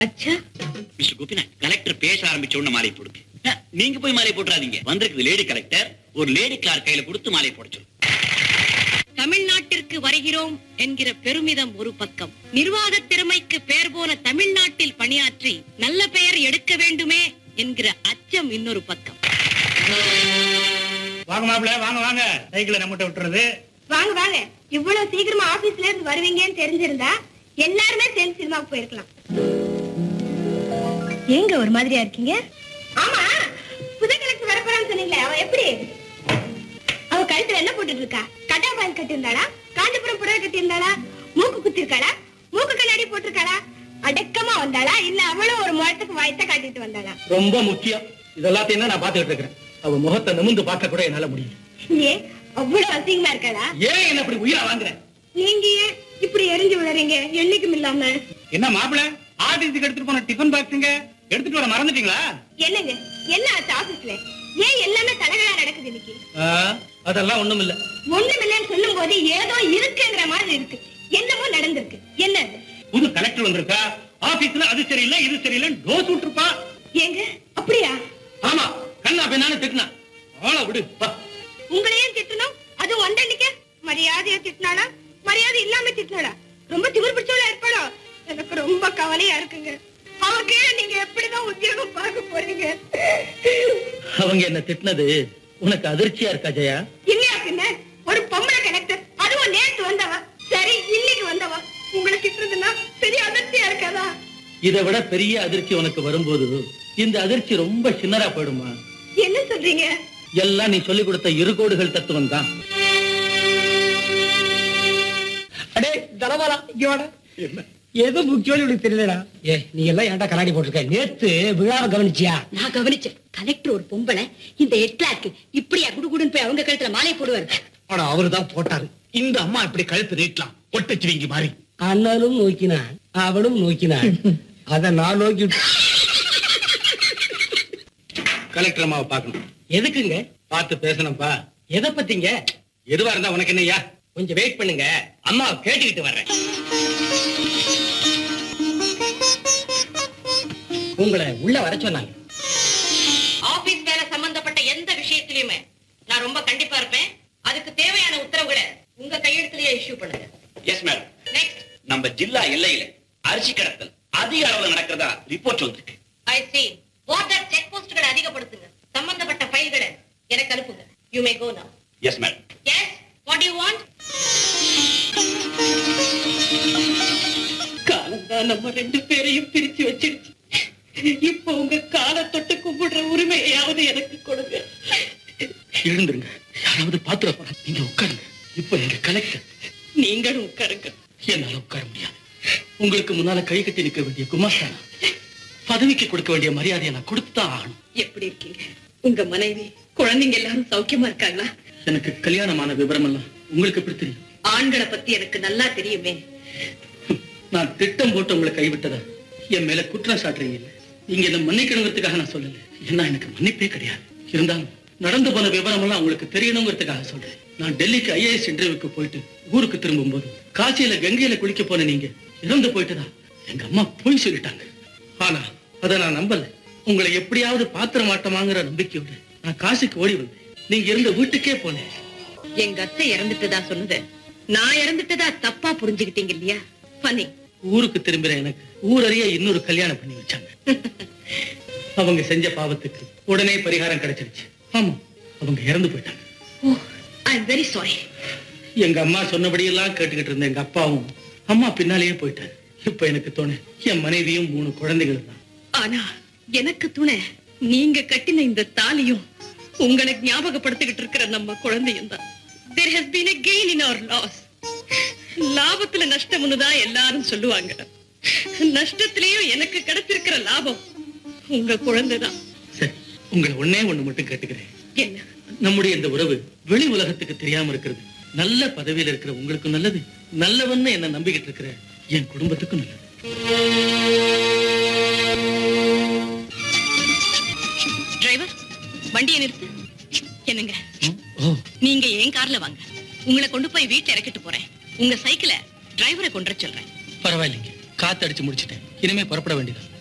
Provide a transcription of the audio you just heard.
அச்சா mister Gopinath, collector பேச ஆரம்பிச்ச உடனே மாலை போடுங்க. நீங்க போய் மாலை போட்டுறாதீங்க. வந்திருக்குது லேடி கலெக்டர், ஒரு லேடி கிளார்க் கையில கொடுத்து மாலை போட சொல்லு. தமிழ்நாட்டிற்கு வருகிறோம் என்கிற பெருமிதம் ஒரு பக்கம், நிர்வாக திறமைக்கு பெயர் போன தமிழ்நாட்டில் பணியாற்றி நல்ல பெயர் எடுக்க வேண்டுமே என்கிற அச்சம் இன்னொரு பக்கம். வாங்க மாப்பிள்ள, வாங்க வாங்க. சைக்கிளை நம்மகிட்ட விட்டுறது. வாங்க வாங்க. இவ்வளவு சீக்கிரமா ஆபீஸ்ல இருந்து வருவீங்கன்னு தெரிஞ்சிருந்தா எல்லாருமே சேர்ந்து சினிமாவுக்கு போயிருக்கலாம். ஏங்க ஒரு மாதிரியா இருக்கீங்க? ஆமா, புது கலெக்டர் வரப்போறான்னு சொன்னீங்களே, அவ எப்படி? அவ கழுத்துல என்ன போட்டுட்டு இருக்கா? கட்டா பால் கட்டி இருந்தாளா? காஞ்சிபுரம் புடவை கட்டி இருந்தாளா? மூக்கு குத்தி இருக்காளா? மூக்கு கண்ணாடி போட்டிருக்காளா? அடக்கமா வந்தாளா இல்ல அவளும் ஒரு முகத்துக்கு வாய்த்த காட்டிட்டு வந்தாளா? ரொம்ப முக்கியம். இதெல்லாத்தையும் தான் நான் பாத்துக்கிட்டு இருக்கிறேன். அவ முகத்தை நிமிந்து பார்க்க கூட என்னால முடியும். ஏன் அவ்வளவு அசிங்கமா இருக்காளா? ஏன் என்ன இப்படி உயிரா வாங்குறேன்? நீங்க ஏன் இப்படி எரிஞ்சு விடுறீங்க என்னைக்கும் இல்லாம? என்ன மாப்பிள்ள, ஆபீஸுக்கு எடுத்துட்டு போன டிஃபன் பாக்ஸுங்க எடுத்துட்டு வர மறந்துட்டீங்களா? என்னங்க என்ன ஆச்சு ஆபீஸ்ல? ஏன் எல்லாமே தலகளா நடக்குது இன்னைக்கு? அதெல்லாம் ஒண்ணும் இல்ல. ஒண்ணும் இல்லன்னு சொல்லும் போது ஏதோ இருக்குங்கிற மாதிரி இருக்கு. என்னமோ நடந்திருக்கு. என்ன புது கலெக்டர் வந்திருக்கா, ஆபீஸ்ல அது சரியில்லை இது சரியில்லை டோஸ் விட்டுருப்பா. ஏங்க அப்படியா? ஆமா, கண்ணா பின்னான்னு திட்டினா. ஆளை விடு. உங்களையும் திட்டணும், அதுவும் வந்தன்னைக்கு மரியாதையா திட்டினாளா மரியாதை இல்லாம திட்டினாளா? ரொம்ப திமிர் பிடிச்சவளா இருப்பாளோ? எனக்கு ரொம்ப கவலையா இருக்குங்க. அவங்க நீங்க எப்படிதான் உத்தியோகம் பார்க்க போறீங்க? அவங்க என்ன திட்டினது உனக்கு அதிர்ச்சியா இருக்கா ஜெயா? இல்லையா பின்ன? ஒரு பொம்பளை கலெக்டர், அதுவும் நேற்று வந்தவா, சரி இன்னைக்கு வந்தவா, உங்களை திட்டுறதுன்னா பெரிய அதிர்ச்சியா இருக்காதா? இதை விட பெரிய அதிர்ச்சி உனக்கு வரும்போது இந்த அதிர்ச்சி ரொம்ப சின்னரா போயிடுமா? என்ன சொல்றீங்க? எல்லாம் நீ சொல்லிக் கொடுத்த இருகோடுகள் தத்துவம் தான். அடே தலவாலா, இங்க வாடா. ஏதோ முக்கியம் உனக்கு தெரியலடா. நீ எல்லாம் ஏன்டா கண்ணாடி போட்டிருக்க? நேத்து விழாவை கவனிச்சியா? நான் கவனிச்சேன். கலெக்டர் ஒரு பொம்பளை, இந்த ஹெட்லாக்கு இப்படியா குடுகுடுன்னு போய் அவங்க கழுத்துல மாலை போடுவாரு. ஆனா அவருதான் போட்டாரு. இந்த அம்மா இப்படி கழுத்து நீட்டலாம், ஒட்டச்சுவீங்க மாதிரி. அண்ணனும் நோக்கினான், அவளும் நோக்கினான். அத நான் நோக்கி. கலெக்டர் அம்மாவை பார்க்கணும். எதுக்குங்க? பார்த்து பேசணும்பா. எதை பத்திங்க? எதுவா இருந்தா உனக்கு என்னையா? கொஞ்சம் வெயிட் பண்ணுங்க, அம்மாவை கேட்டுக்கிட்டு வர்றேன். உங்களை உள்ள வர சொன்னாங்க. ஆபீஸ் வேலை சம்பந்தப்பட்ட எந்த விஷயத்திலயுமே நான் ரொம்ப கண்டிப்பா இருப்பேன். அதுக்கு தேவையான உத்தரவுகளை உங்க கையெழுத்துலயே இஷ்யூ பண்ணுங்க. Yes madam. நெக்ஸ்ட். நம்ம ஜில்லா எல்லையில அரிசி கடத்தல் அதிக அளவுல நடக்கிறதா ரிப்போர்ட் வந்திருக்கு. ஐ see. border check போஸ்ட்களை அதிகப்படுத்துங்க. சம்பந்தப்பட்ட ஃபைல்களை எனக்கு அனுப்புங்க. You may go now. Yes madam. Yes, what do you want? காலம்தான் நம்ம ரெண்டு பேரையும் பிரிச்சு வச்சிருச்சு. இப்போ உங்க காலை தொட்டு கும்பிடுற உரிமையாவது எனக்கு கொடுங்க. எழுந்துருங்க, யாராவது பாத்துற போறா. நீங்க உட்காருங்க. இப்ப நீங்க கலெக்டர், நீங்களும் உட்காருங்க. என்னால உட்கார முடியாது. உங்களுக்கு முன்னால கை கட்டி நிற்க வேண்டிய குமாஸ்தானா, பதவிக்கு கொடுக்க வேண்டிய மரியாதையை நான் கொடுத்துதான் ஆகணும். எப்படி இருக்கீங்க? உங்க மனைவி குழந்தைங்க எல்லாரும் சௌக்கியமா இருக்காங்களா? எனக்கு கல்யாணமான விவரம் எல்லாம் உங்களுக்கு எப்படி தெரியும்? ஆண்களை பத்தி எனக்கு நல்லா தெரியுமே. நான் திட்டம் போட்டு உங்களை கைவிட்டதா என் மேல குற்றம் சாட்டுறீங்க. நீங்க என்ன மன்னிக்கணுங்கிறதுக்காக நான் சொல்லல. ஏன்னா எனக்கு மன்னிப்பே கிடையாது. இருந்தாலும் நடந்து போன விவரம் எல்லாம் உங்களுக்கு தெரியணுங்கிறதுக்காக சொல்றேன். நான் டெல்லிக்கு IAS இன்டர்வியூக்கு போயிட்டு ஊருக்கு திரும்பும் போது காசியில கங்கையில குளிக்க போன நீங்க இறந்து போயிட்டதா எங்க அம்மா போய் சொல்லிட்டாங்க. ஆனா அதை நான் நம்பல. உங்களை எப்படியாவது பாத்திர மாட்டமாங்கிற நம்பிக்கையோட நான் காசிக்கு ஓடி வந்தேன். நீங்க இருந்த வீட்டுக்கே போனேன். எங்க அத்தை இறந்துட்டதா சொன்னது நான் இறந்துட்டதா தப்பா புரிஞ்சுக்கிட்டீங்க இல்லையா? பண்ணி ஊருக்கு திரும்புற எனக்கு ஊரறிய இன்னொரு கல்யாணம் பண்ணி வச்சாங்க. அவங்க செஞ்ச பாவத்துக்கு உடனே பரிகாரம் கிடைச்சிருச்சு. ஆமா, அவங்க இறந்து போயிட்டாங்க. I am very sorry. எங்க அம்மா சொன்னபடியெல்லாம் கேட்டுக்கிட்டு இருந்த எங்க அப்பாவும் அம்மா பின்னாலேயே போயிட்டாரு. இப்ப எனக்கு தோணு என் மனைவியும் 3 குழந்தைகள் தான். ஆனா எனக்கு துணை நீங்க கட்டின இந்த தாலியும் உங்களை ஞாபகப்படுத்திக்கிட்டு இருக்கிற நம்ம குழந்தையும் தான். There has been a gain in our loss. லாபத்துல நஷ்டம் தான் எல்லாரும் சொல்லுவாங்க. நஷ்டத்திலேயும் எனக்கு கிடைச்சிருக்கிற லாபம் உங்க குழந்தைதான். சரி, உங்களை ஒண்ணு மட்டும் கேட்டுக்கிறேன். என்ன? நம்முடைய இந்த உறவு வெளி உலகத்துக்கு தெரியாம இருக்கிறது நல்ல பதவியில இருக்கிற உங்களுக்கு நல்லது, நல்லவன்னு என்ன நம்பிக்கிட்டு இருக்கிற என் குடும்பத்துக்கும் நல்லது. டிரைவர், வண்டியை நிறுத்து. என்னங்க, நீங்க என் கார்ல வாங்க. உங்களை கொண்டு போய் வீட்டுல இறக்கிட்டு போறேன். உங்க சைக்கிளை டிரைவரை கொண்டு சொல்றேன். பரவாயில்லைங்க, காத்தடிச்சு முடிச்சிட்டேன். இனிமே புறப்பட வேண்டியது.